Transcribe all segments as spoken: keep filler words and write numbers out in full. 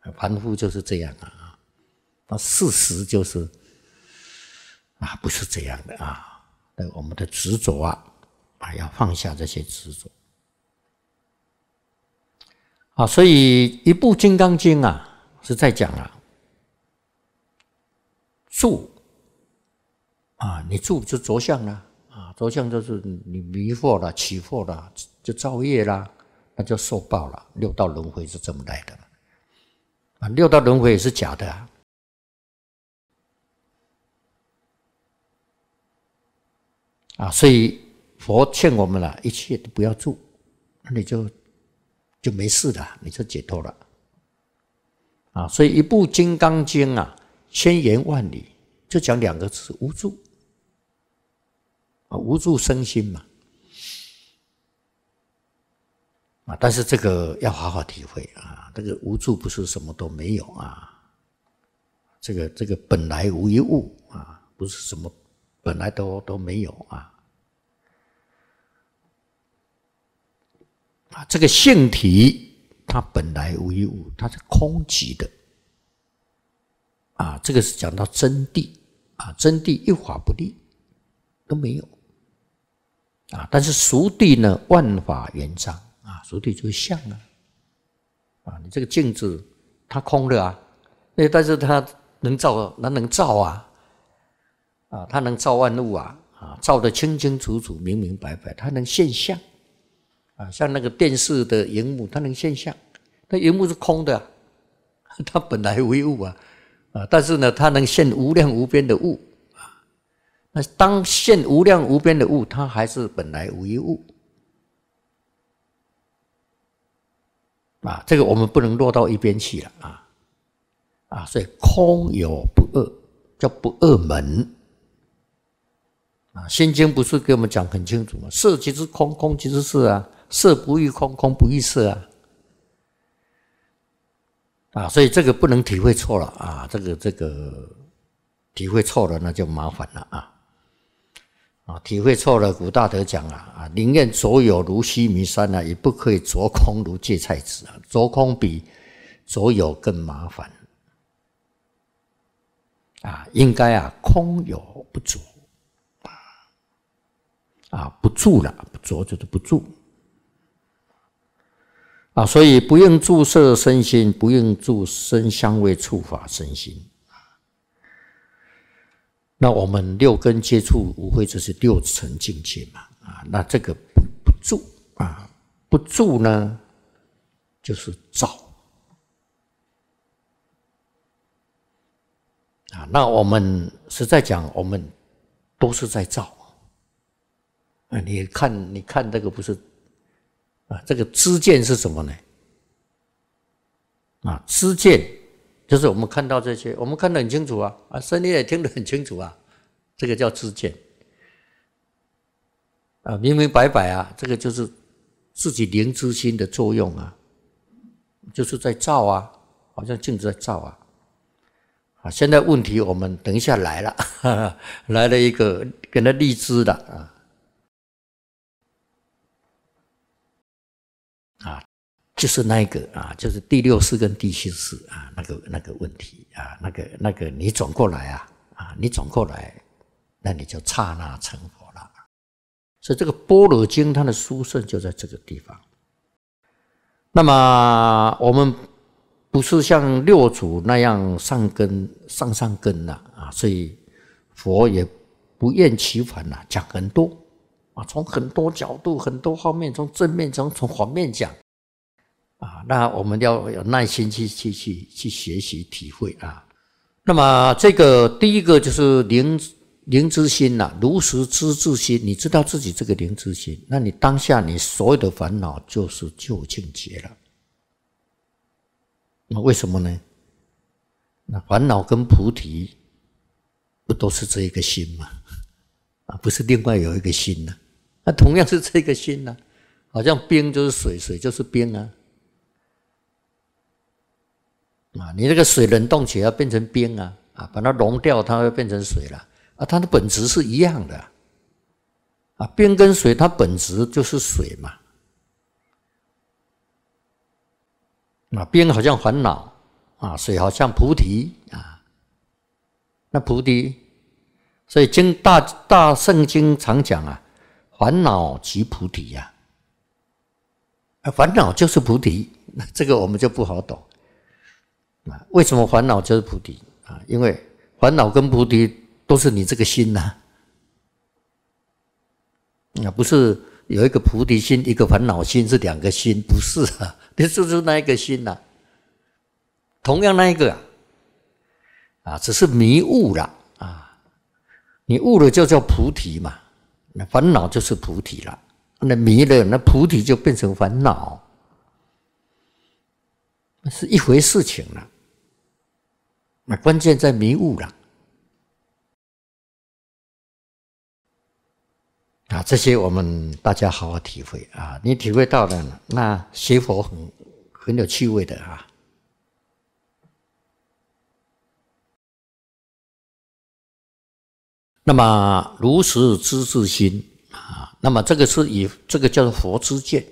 凡夫就是这样啊，那事实就是啊，不是这样的啊。那我们的执着啊，啊，要放下这些执着啊。所以一部《金刚经》啊，是在讲啊，住啊，你住就着相了啊，着相就是你迷惑了、起惑了，就造业啦，那就受报了。六道轮回是这么来的啊，六道轮回也是假的啊。啊，所以佛劝我们了，一切都不要住，那你就就没事了，你就解脱了。啊，所以一部《金刚经》啊，千言万语就讲两个字：无住。啊，无住生心嘛。啊，但是这个要好好体会啊，这个无住不是什么都没有啊，这个这个本来无一物啊，不是什么本来都都没有啊。啊，这个性体它本来无一物，它是空寂的。啊，这个是讲到真谛啊，真谛一法不立，都没有。啊，但是俗谛呢，万法圆彰啊，俗谛就是相啊。啊，你这个镜子它空的啊，那但是它能照，它能照啊。啊，它能照万物啊，啊，照得清清楚楚、明明白白，它能现相。啊，像那个电视的荧幕，它能现象，那荧幕是空的啊，它本来无一物啊，啊，但是呢，它能现无量无边的物啊。那当现无量无边的物，它还是本来无一物啊。这个我们不能落到一边去了啊啊，所以空有不二，叫不二门。啊，《心经》不是给我们讲很清楚吗？色即是空，空即是色啊。色不异空，空不异色啊！啊，所以这个不能体会错了啊！这个这个体会错了，那就麻烦了啊！啊，体会错了，古大德讲啊啊，宁愿着有如须弥山啊，也不可以着空如芥菜籽啊！着空比着有更麻烦啊！应该啊，空有不着啊，不住了，不着就是不住。啊，所以不应住色身心，不应住声香味触法身心。那我们六根接触，无非就是六层境界嘛。啊，那这个不不住啊，不住呢，就是造。啊，那我们实在讲，我们都是在造。啊，你看，你看这个不是。啊，这个知见是什么呢？啊，知见就是我们看到这些，我们看得很清楚啊，啊，声音也听得很清楚啊，这个叫知见。啊，明明白白啊，这个就是自己灵知心的作用啊，就是在照啊，好像镜子在照啊。啊，现在问题我们等一下来了，哈哈，来了一个跟他立知的啊。啊，就是那个啊，就是第六识跟第七识啊，那个那个问题啊，那个那个你转过来啊，啊，你转过来，那你就刹那成佛了。所以这个《般若经》它的殊胜就在这个地方。那么我们不是像六祖那样上根上上根了啊，所以佛也不厌其烦了，讲很多。啊，从很多角度、很多方面，从正面、从从反面讲，啊，那我们要有耐心去去去去学习体会啊。那么这个第一个就是灵灵知心呐、啊，如实知自心，你知道自己这个灵知心，那你当下你所有的烦恼就是究竟解了。那为什么呢？那烦恼跟菩提不都是这一个心吗？啊，不是另外有一个心呢、啊？那同样是这个心呢、啊，好像冰就是水，水就是冰啊。啊，你那个水冷冻起来变成冰啊，啊，把它融掉，它会变成水了。啊，它的本质是一样的。啊，冰跟水它本质就是水嘛。啊，冰好像烦恼， 啊，水好像菩提啊，那菩提，所以经大大圣经常讲啊，烦恼即菩提呀、啊，烦恼就是菩提，这个我们就不好懂啊。为什么烦恼就是菩提啊？因为烦恼跟菩提都是你这个心呐、啊，啊，不是有一个菩提心，一个烦恼心是两个心，不是啊，你就是那一个心呐、啊。同样那一个啊，啊，只是迷悟了啊，你悟了就叫菩提嘛，那烦恼就是菩提了，那迷了，那菩提就变成烦恼，那是一回事情了。那关键在迷悟了啊，这些我们大家好好体会啊，你体会到了，那学佛很很有趣味的啊。那么如实知自心啊，那么这个是以这个叫做佛知见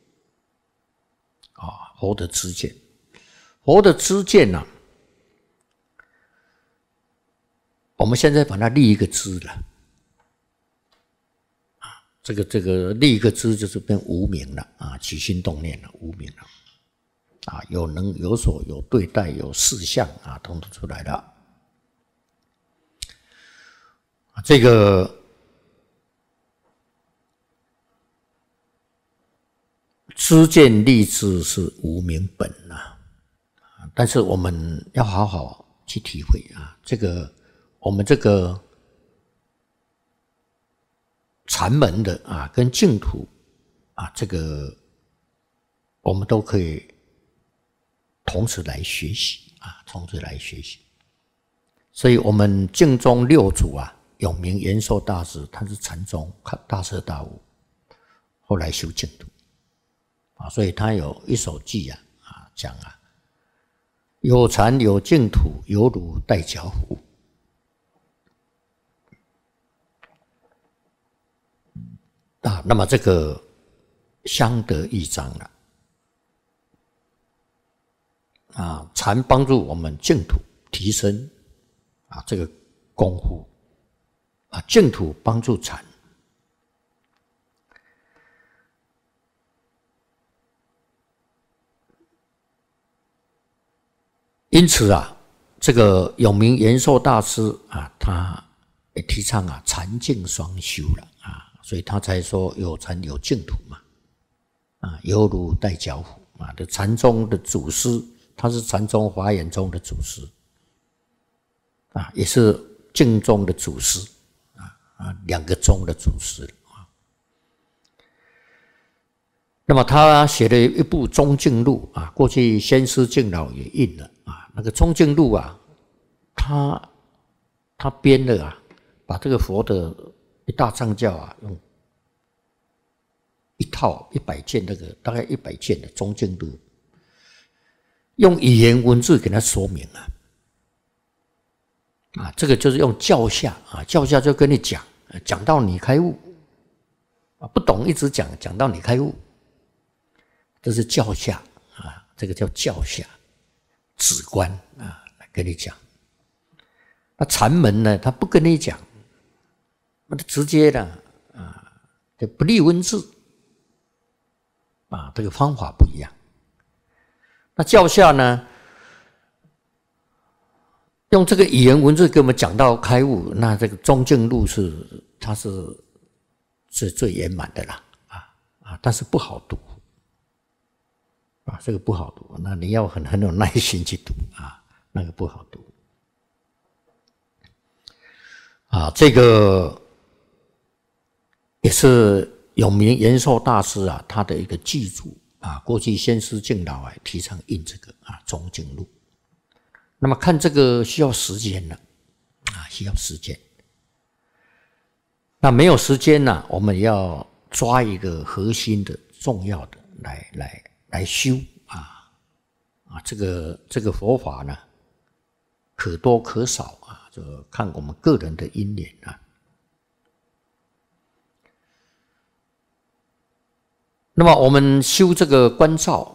啊，佛的知见，佛的知见呢、啊，我们现在把它立一个知了啊，这个这个立一个知就是变无明了啊，起心动念了，无明了啊，有能有所有对待有事项啊，统统出来了。这个知见立知是无明本啊，但是我们要好好去体会啊，这个我们这个禅门的啊，跟净土啊，这个我们都可以同时来学习啊，同时来学习。所以我们净宗六祖啊，永明延寿大师，他是禅宗大彻大悟，后来修净土啊，所以他有一首偈啊，啊讲啊，有禅有净土，犹如带脚虎。啊，那么这个相得益彰了啊，禅帮助我们净土提升啊这个功夫。啊，净土帮助禅，因此啊，这个永明延寿大师啊，他也提倡啊禅净双修了啊，所以他才说有禅有净土嘛，啊，犹如带脚虎啊。这禅宗的祖师，他是禅宗华严宗的祖师啊，也是净宗的祖师。啊，两个宗的祖师啊。那么他写了一部《中净录》啊，过去先师净老也印了啊。那个《中净录》啊，他他编了啊，把这个佛的一大藏教啊，用一套一百件那个大概一百件的《中净录》，用语言文字给他说明啊。啊，这个就是用教下啊，教下就跟你讲，讲到你开悟啊，不懂一直讲，讲到你开悟，这是教下啊，这个叫教下，止观啊，来跟你讲。那禅门呢，他不跟你讲，那他直接的啊，就不立文字啊，这个方法不一样。那教下呢？用这个语言文字给我们讲到开悟，那这个中净录是它是是最圆满的啦，啊啊，但是不好读啊，这个不好读，那你要很很有耐心去读啊，那个不好读啊，这个也是永明延寿大师啊，他的一个记注啊，过去先师净老啊提倡印这个啊中净录。那么看这个需要时间了啊，需要时间。那没有时间呢，我们要抓一个核心的、重要的来来来修啊啊，这个这个佛法呢，可多可少啊，就看我们个人的因缘啊。那么我们修这个观照